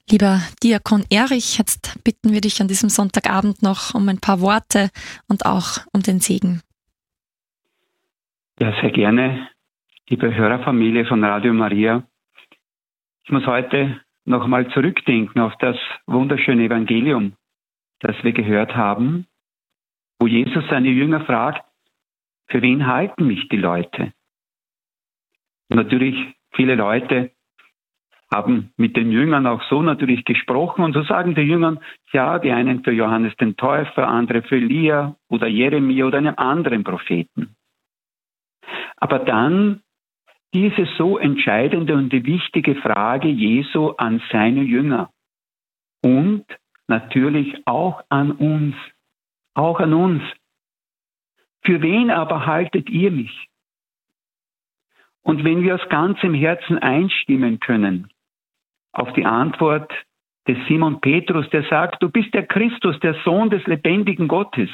Lieber Diakon Erich, jetzt bitten wir dich an diesem Sonntagabend noch um ein paar Worte und auch um den Segen. Ja, sehr gerne, liebe Hörerfamilie von Radio Maria. Ich muss heute noch einmal zurückdenken auf das wunderschöne Evangelium, das wir gehört haben, wo Jesus seine Jünger fragt, für wen halten mich die Leute? Und natürlich, viele Leute haben mit den Jüngern auch so natürlich gesprochen und so sagen die Jüngern, ja, die einen für Johannes den Täufer, andere für Elia oder Jeremia oder einen anderen Propheten. Aber dann diese so entscheidende und die wichtige Frage Jesu an seine Jünger und natürlich auch an uns. Auch an uns. Für wen aber haltet ihr mich? Und wenn wir aus ganzem Herzen einstimmen können auf die Antwort des Simon Petrus, der sagt, du bist der Christus, der Sohn des lebendigen Gottes,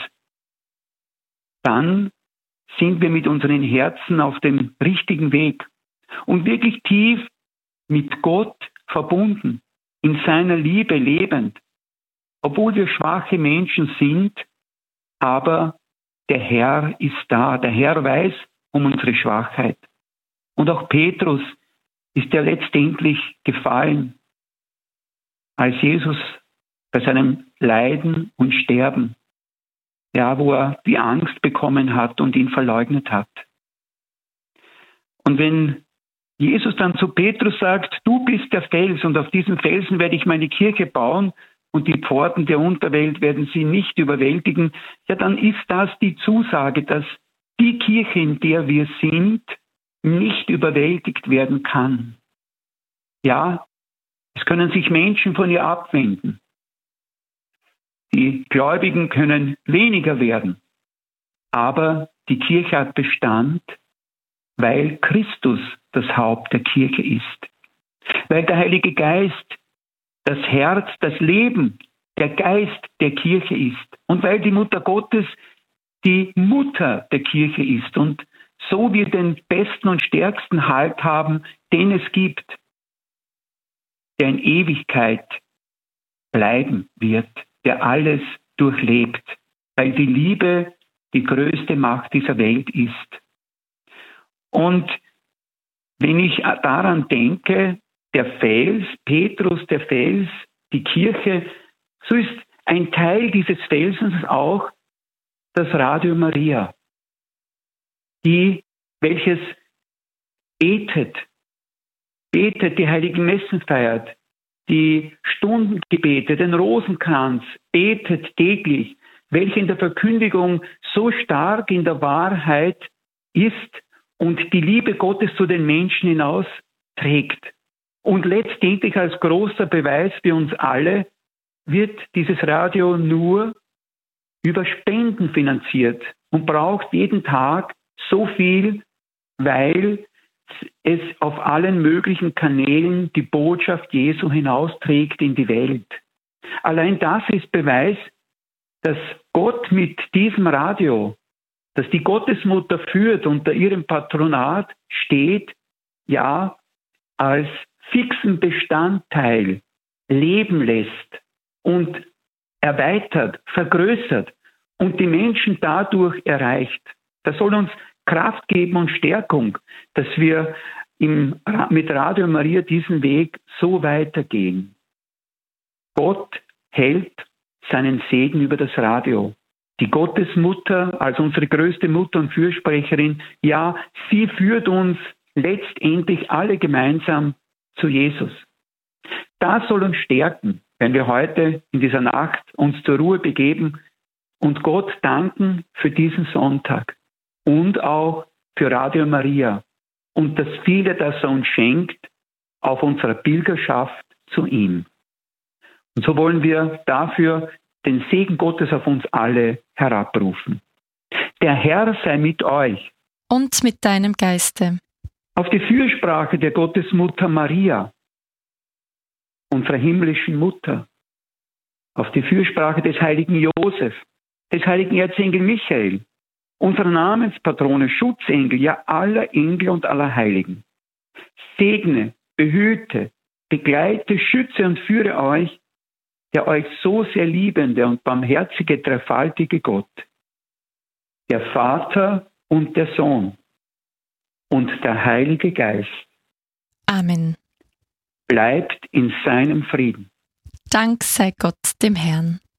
dann sind wir mit unseren Herzen auf dem richtigen Weg und wirklich tief mit Gott verbunden, in seiner Liebe lebend, obwohl wir schwache Menschen sind, aber der Herr ist da, der Herr weiß um unsere Schwachheit. Und auch Petrus ist ja letztendlich gefallen, als Jesus bei seinem Leiden und Sterben, ja, wo er die Angst bekommen hat und ihn verleugnet hat. Und wenn Jesus dann zu Petrus sagt, du bist der Fels und auf diesem Felsen werde ich meine Kirche bauen und die Pforten der Unterwelt werden sie nicht überwältigen, ja, dann ist das die Zusage, dass die Kirche, in der wir sind, nicht überwältigt werden kann. Ja, es können sich Menschen von ihr abwenden. Die Gläubigen können weniger werden. Aber die Kirche hat Bestand, weil Christus das Haupt der Kirche ist. Weil der Heilige Geist das Herz, das Leben, der Geist der Kirche ist. Und weil die Mutter Gottes die Mutter der Kirche ist und so wir den besten und stärksten Halt haben, den es gibt, der in Ewigkeit bleiben wird, der alles durchlebt, weil die Liebe die größte Macht dieser Welt ist. Und wenn ich daran denke, der Fels, Petrus, der Fels, die Kirche, so ist ein Teil dieses Felsens auch das Radio Maria, welches betet, die heiligen Messen feiert, die Stundengebete, den Rosenkranz, betet täglich, welche in der Verkündigung so stark in der Wahrheit ist und die Liebe Gottes zu den Menschen hinaus trägt. Und letztendlich als großer Beweis für uns alle wird dieses Radio nur über Spenden finanziert und braucht jeden Tag so viel, weil es auf allen möglichen Kanälen die Botschaft Jesu hinausträgt in die Welt. Allein das ist Beweis, dass Gott mit diesem Radio, das die Gottesmutter führt, unter ihrem Patronat steht, ja, als fixen Bestandteil leben lässt und erweitert, vergrößert und die Menschen dadurch erreicht. Das soll uns Kraft geben und Stärkung, dass wir mit Radio Maria diesen Weg so weitergehen. Gott hält seinen Segen über das Radio. Die Gottesmutter als unsere größte Mutter und Fürsprecherin, ja, sie führt uns letztendlich alle gemeinsam zu Jesus. Das soll uns stärken, wenn wir heute in dieser Nacht uns zur Ruhe begeben und Gott danken für diesen Sonntag und auch für Radio Maria und das viele, das er uns schenkt auf unserer Pilgerschaft zu ihm. Und so wollen wir dafür den Segen Gottes auf uns alle herabrufen. Der Herr sei mit euch. Und mit deinem Geiste. Auf die Fürsprache der Gottesmutter Maria, unserer himmlischen Mutter. Auf die Fürsprache des heiligen Josef, des heiligen Erzengel Michael, unserer Namenspatrone, Schutzengel, ja aller Engel und aller Heiligen. Segne, behüte, begleite, schütze und führe euch, der euch so sehr liebende und barmherzige, dreifaltige Gott, der Vater und der Sohn und der Heilige Geist. Amen. Bleibt in seinem Frieden. Dank sei Gott dem Herrn.